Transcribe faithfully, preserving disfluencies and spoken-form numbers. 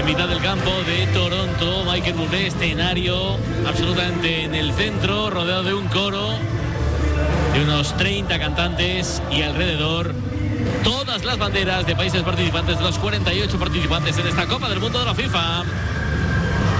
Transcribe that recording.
en mitad del campo de Toronto. Michael Bublé, escenario absolutamente en el centro, rodeado de un coro de unos treinta cantantes y alrededor todas las banderas de países participantes, de los cuarenta y ocho participantes en esta Copa del Mundo de la FIFA.